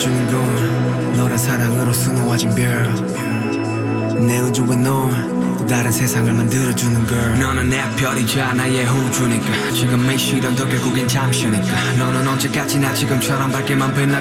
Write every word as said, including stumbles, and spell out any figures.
들어주는 건 너란 사랑으로 수놓아진 별내 우주에 넌 또 다른 세상을 만들어주는 걸 너는 내 별이자 나의 우주니까 지금의 시련도 결국엔 잠시니까 너는 언제까지나 지금처럼 밝게만 빛나